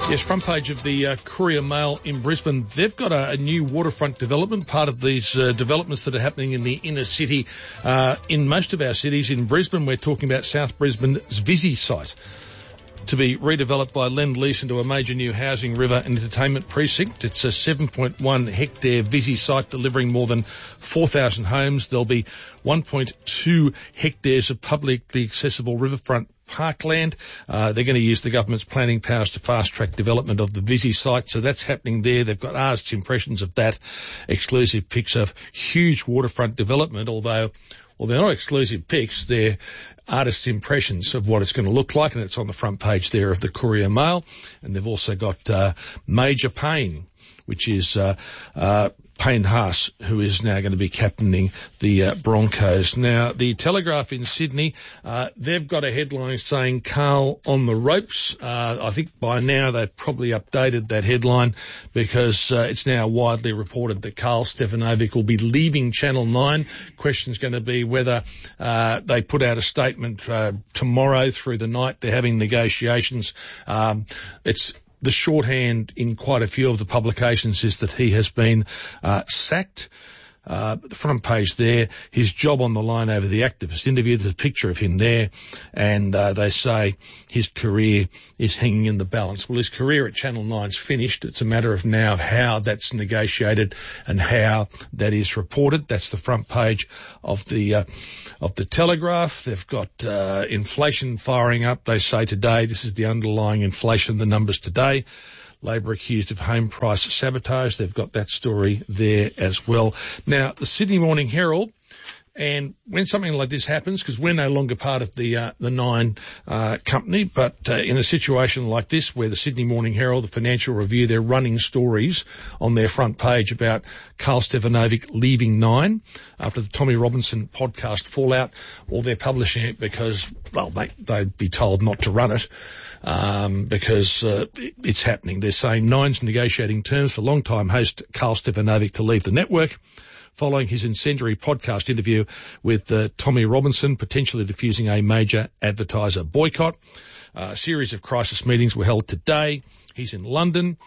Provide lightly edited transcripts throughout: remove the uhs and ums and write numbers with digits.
Yes, front page of the Courier Mail in Brisbane. They've got a new waterfront development, part of these developments that are happening in the inner city. In most of our cities, in Brisbane, we're talking about South Brisbane's Visy site, to be redeveloped by Lend-Lease into a major new housing, river and entertainment precinct. It's a 7.1 hectare Visy site delivering more than 4,000 homes. There'll be 1.2 hectares of publicly accessible riverfront parkland. They're going to use the government's planning powers to fast-track development of the Visy site, so that's happening there. They've got artist impressions of that, exclusive pics of huge waterfront development, although, well, they're not exclusive pics, they're artist impressions of what it's going to look like, and it's on the front page there of the Courier Mail. And they've also got Major Payne, which is Payne Haas, who is now going to be captaining the Broncos. Now, the Telegraph in Sydney, they've got a headline saying Carl on the ropes. I think by now they've probably updated that headline because it's now widely reported that Carl Stefanovic will be leaving Channel 9. Question's going to be whether they put out a statement tomorrow through the night. They're having negotiations. It's the shorthand in quite a few of the publications is that he has been sacked. The front page there, his job on the line over the activist interview. There's a picture of him there, and they say his career is hanging in the balance. Well, his career at Channel 9's finished. It's a matter of now of how that's negotiated and how that is reported. That's the front page of the Telegraph. They've got inflation firing up. They say today, this is the underlying inflation, the numbers today. Labor accused of home price sabotage. They've got that story there as well. Now, the Sydney Morning Herald, and when something like this happens, because we're no longer part of the Nine company, but in a situation like this where the Sydney Morning Herald, the Financial Review, they're running stories on their front page about Carl Stefanovic leaving Nine after the Tommy Robinson podcast fallout, or they're publishing it because, well, they'd be told not to run it because it's happening. They're saying Nine's negotiating terms for long-time host Carl Stefanovic to leave the network, following his incendiary podcast interview with Tommy Robinson, potentially diffusing a major advertiser boycott. A series of crisis meetings were held today. He's in London.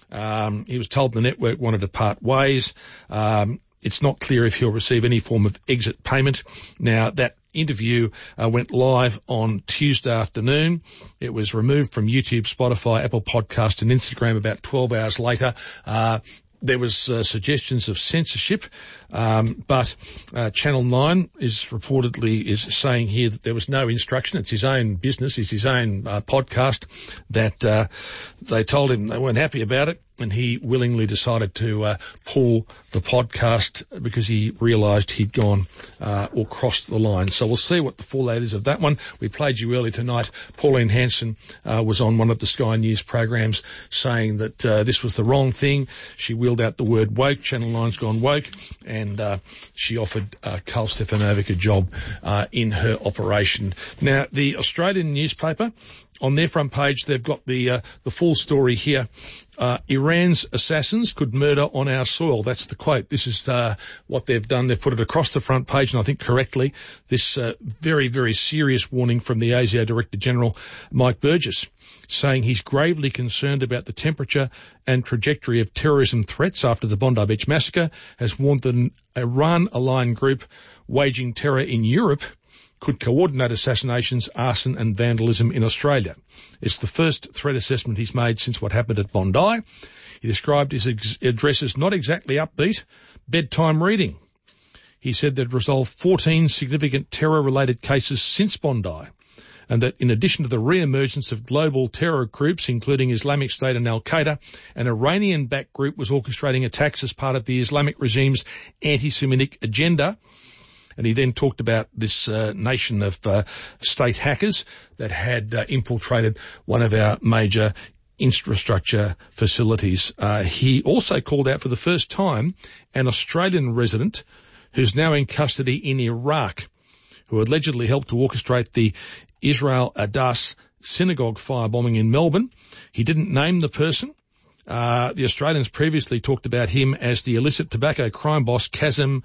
He was told the network wanted to part ways. It's not clear if he'll receive any form of exit payment. Now, that interview went live on Tuesday afternoon. It was removed from YouTube, Spotify, Apple Podcast and Instagram about 12 hours later. There was suggestions of censorship, but Channel 9 is saying here that there was no instruction. It's his own business, it's his own podcast, that they told him they weren't happy about it, and he willingly decided to pull the podcast because he realised he'd gone or crossed the line. So we'll see what the fallout is of that one. We played you early tonight. Pauline Hanson was on one of the Sky News programs saying that this was the wrong thing. She wheeled out the word woke. Channel 9's gone woke, and she offered Carl Stefanovic a job in her operation. Now, the Australian newspaper, on their front page, they've got the full story here. Iran's assassins could murder on our soil. That's the quote. This is what they've done. They've put it across the front page, and I think correctly, this very, very serious warning from the ASIO Director General, Mike Burgess, saying he's gravely concerned about the temperature and trajectory of terrorism threats after the Bondi Beach massacre, has warned that an Iran-aligned group waging terror in Europe could coordinate assassinations, arson and vandalism in Australia. It's the first threat assessment he's made since what happened at Bondi. He described his address as not exactly upbeat, bedtime reading. He said they'd resolved 14 significant terror-related cases since Bondi, and that in addition to the re-emergence of global terror groups, including Islamic State and Al-Qaeda, an Iranian-backed group was orchestrating attacks as part of the Islamic regime's anti-Semitic agenda. And he then talked about this nation of state hackers that had infiltrated one of our major infrastructure facilities. He also called out for the first time an Australian resident who's now in custody in Iraq, who allegedly helped to orchestrate the Israel Adass synagogue firebombing in Melbourne. He didn't name the person. The Australians previously talked about him as the illicit tobacco crime boss Kaz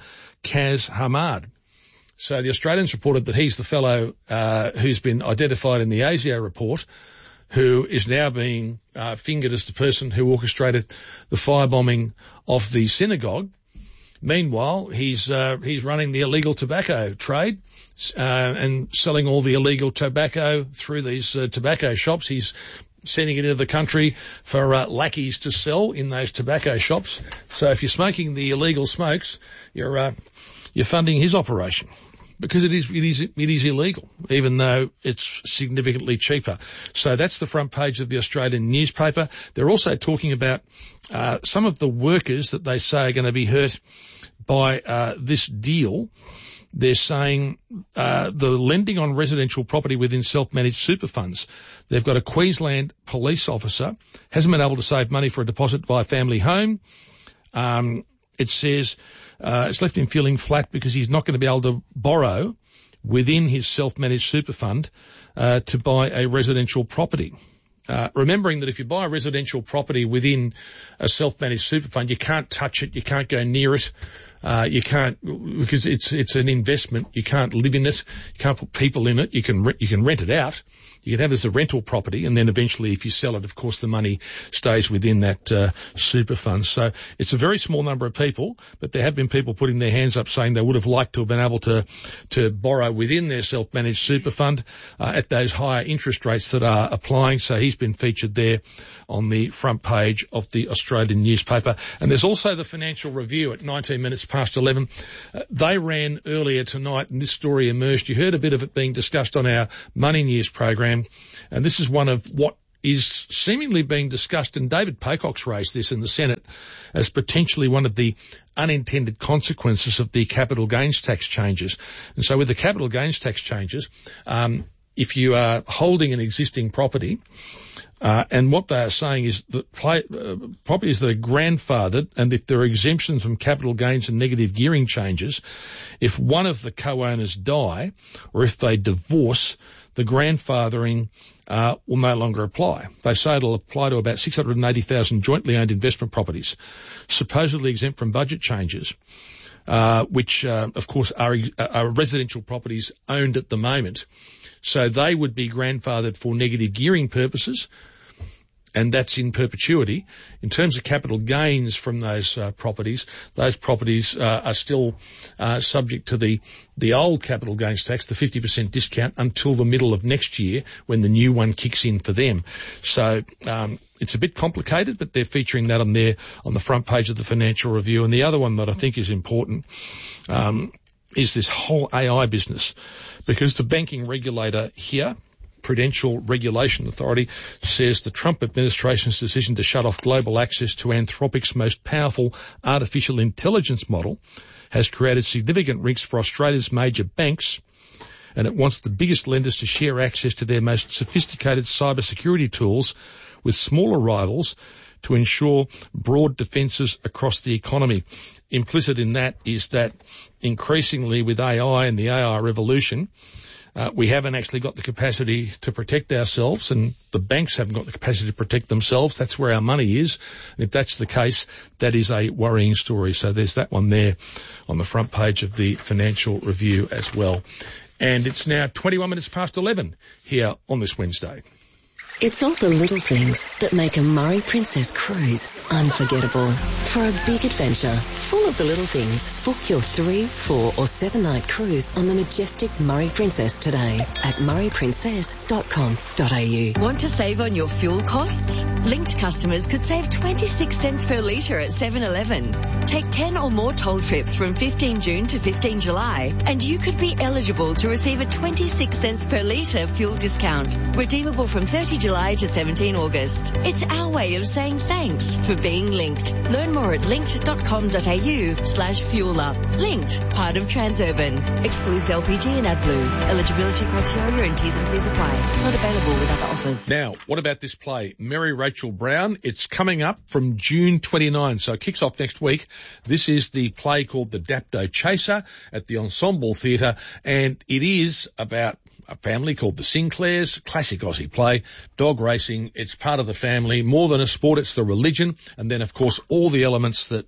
Hamad. So the Australians reported that he's the fellow who's been identified in the ASIO report who is now being fingered as the person who orchestrated the firebombing of the synagogue. Meanwhile, he's running the illegal tobacco trade and selling all the illegal tobacco through these tobacco shops. He's sending it into the country for lackeys to sell in those tobacco shops. So if you're smoking the illegal smokes, you're funding his operation, because it is illegal, even though it's significantly cheaper. So that's the front page of the Australian newspaper. They're also talking about some of the workers that they say are going to be hurt by this deal. They're saying the lending on residential property within self-managed super funds. They've got a Queensland police officer, hasn't been able to save money for a deposit by a family home. It says it's left him feeling flat because he's not going to be able to borrow within his self-managed super fund to buy a residential property. Remembering that if you buy a residential property within a self-managed super fund, you can't touch it, you can't go near it, you can't, because it's an investment. You can't live in it, you can't put people in it. You can rent it out. You can have it as a rental property, and then eventually, if you sell it, of course, the money stays within that super fund. So it's a very small number of people, but there have been people putting their hands up saying they would have liked to have been able to borrow within their self-managed super fund at those higher interest rates that are applying. So he's been featured there on the front page of the Australian newspaper. And there's also the Financial Review at 19 minutes past 11. They ran earlier tonight, and this story emerged. You heard a bit of it being discussed on our Money News program. And this is one of what is seemingly being discussed, and David Pocock's raised this in the Senate as potentially one of the unintended consequences of the capital gains tax changes. And so with the capital gains tax changes, if you are holding an existing property, and what they are saying is that properties that are grandfathered, and if there are exemptions from capital gains and negative gearing changes, if one of the co-owners die or if they divorce, the grandfathering will no longer apply. They say it'll apply to about 680,000 jointly owned investment properties, supposedly exempt from budget changes, which, of course, are residential properties owned at the moment. So they would be grandfathered for negative gearing purposes, and that's in perpetuity. In terms of capital gains from those properties are still subject to the old capital gains tax, the 50% discount, until the middle of next year when the new one kicks in for them. So it's a bit complicated, but they're featuring that on the front page of the Financial Review. And the other one that I think is important is this whole AI business, because the banking regulator here, Prudential Regulation Authority, says the Trump administration's decision to shut off global access to Anthropic's most powerful artificial intelligence model has created significant risks for Australia's major banks, and it wants the biggest lenders to share access to their most sophisticated cybersecurity tools with smaller rivals to ensure broad defences across the economy. Implicit in that is that increasingly with AI and the AI revolution, we haven't actually got the capacity to protect ourselves, and the banks haven't got the capacity to protect themselves. That's where our money is. And if that's the case, that is a worrying story. So there's that one there on the front page of the Financial Review as well. And it's now 21 minutes past 11 here on this Wednesday. It's all the little things that make a Murray Princess cruise unforgettable. For a big adventure, full of the little things, book your 3, 4 or 7 night cruise on the majestic Murray Princess today at murrayprincess.com.au. Want to save on your fuel costs? Linked customers could save 26 cents per litre at 7-Eleven. Take 10 or more toll trips from 15 June to 15 July and you could be eligible to receive a 26 cents per litre fuel discount. Redeemable from 30 July to 17 August. It's our way of saying thanks for being linked. Learn more at linked.com.au/fuelup. Linked, part of Transurban. Excludes LPG and AdBlue. Eligibility criteria and T's and C's apply. Not available with other offers. Now, what about this play? Mary Rachel Brown. It's coming up from June 29, so it kicks off next week. This is the play called The Dapto Chaser at the Ensemble Theatre, and it is about a family called the Sinclairs, classic Aussie play, dog racing. It's part of the family. More than a sport, it's the religion. And then, of course, all the elements that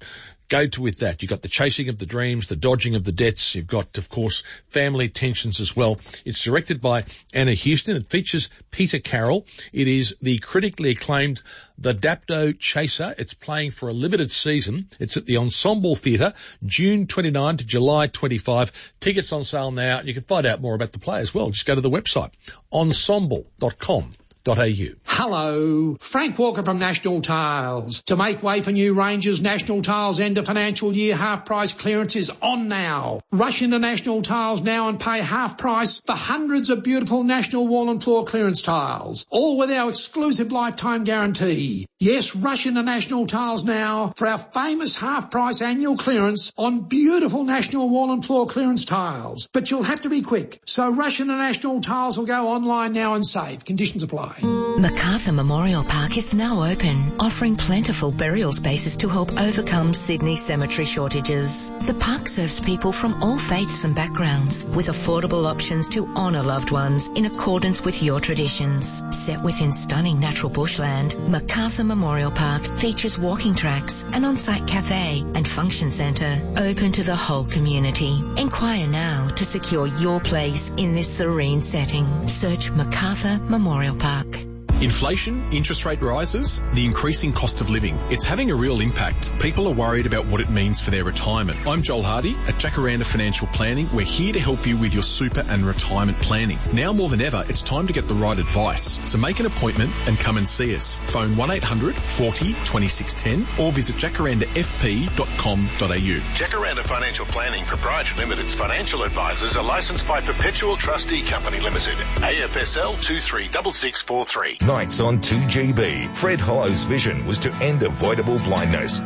Go with that. You've got the chasing of the dreams, the dodging of the debts. You've got, of course, family tensions as well. It's directed by Anna Houston. It features Peter Carroll. It is the critically acclaimed The Dapto Chaser. It's playing for a limited season. It's at the Ensemble Theatre, June 29 to July 25. Tickets on sale now. You can find out more about the play as well. Just go to the website, ensemble.com.au. Hello, Frank Walker from National Tiles. To make way for new ranges, National Tiles end of financial year half price clearance is on now. Rush into National Tiles now and pay half price for hundreds of beautiful National wall and floor clearance tiles, all with our exclusive lifetime guarantee. Yes, rush into National Tiles now for our famous half price annual clearance on beautiful National wall and floor clearance tiles. But you'll have to be quick, so rush into National Tiles or go online now and save. Conditions apply. Macarthur Memorial Park is now open, offering plentiful burial spaces to help overcome Sydney cemetery shortages. The park serves people from all faiths and backgrounds, with affordable options to honour loved ones in accordance with your traditions. Set within stunning natural bushland, Macarthur Memorial Park features walking tracks, an on-site cafe and function centre open to the whole community. Inquire now to secure your place in this serene setting. Search Macarthur Memorial Park. Inflation, interest rate rises, the increasing cost of living. It's having a real impact. People are worried about what it means for their retirement. I'm Joel Hardy at Jacaranda Financial Planning. We're here to help you with your super and retirement planning. Now more than ever, it's time to get the right advice. So make an appointment and come and see us. Phone 1800 40 2610 or visit jacarandafp.com.au. Jacaranda Financial Planning Proprietary Limited's financial advisors are licensed by Perpetual Trustee Company Limited, AFSL 236643. Nights on 2GB. Fred Hollow's vision was to end avoidable blindness.